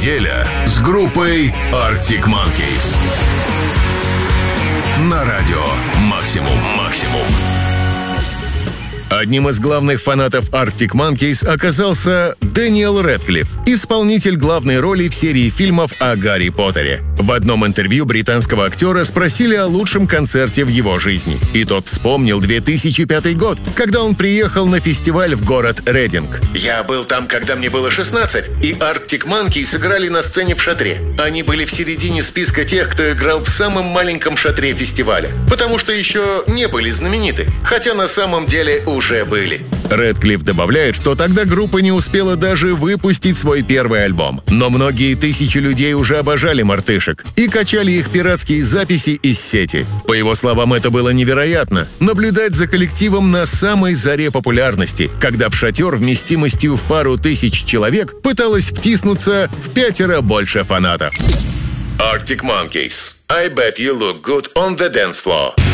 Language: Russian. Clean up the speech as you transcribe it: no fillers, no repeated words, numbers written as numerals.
Неделя с группой Arctic Monkeys. На радио «Максимум». Одним из главных фанатов Arctic Monkeys оказался Дэниел Рэдклифф, исполнитель главной роли в серии фильмов о Гарри Поттере. В одном интервью британского актера спросили о лучшем концерте в его жизни. И тот вспомнил 2005 год, когда он приехал на фестиваль в город Рейдинг. «Я был там, когда мне было 16, и Arctic Monkeys играли на сцене в шатре. Они были в середине списка тех, кто играл в самом маленьком шатре фестиваля, потому что еще не были знамениты, хотя на самом деле уже были». Рэдклифф добавляет, что тогда группа не успела даже выпустить свой первый альбом. Но многие тысячи людей уже обожали мартышек и качали их пиратские записи из сети. По его словам, это было невероятно — наблюдать за коллективом на самой заре популярности, когда в шатер вместимостью в пару тысяч человек пыталось втиснуться в 5 больше фанатов. Arctic Monkeys. I bet you look good on the dance floor.